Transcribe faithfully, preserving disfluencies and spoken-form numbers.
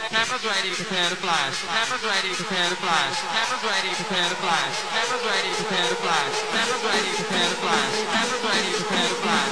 Cameras ready, prepare to flash. Cameras ready, prepare to flash. Cameras ready, prepare to flash. Cameras ready, prepare to flash. Cameras